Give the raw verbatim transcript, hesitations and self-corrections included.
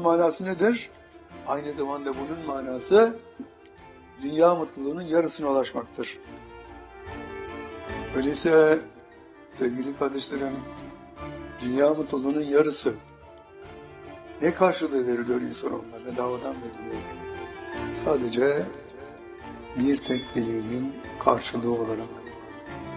manası nedir? Aynı zamanda bunun manası dünya mutluluğunun yarısına ulaşmaktır. Öyleyse sevgili kardeşlerim, dünya mutluluğunun yarısı ne karşılığı veriliyor insanoğluna? Bedavadan veriliyor. Sadece bir tek dileğinin karşılığı olarak.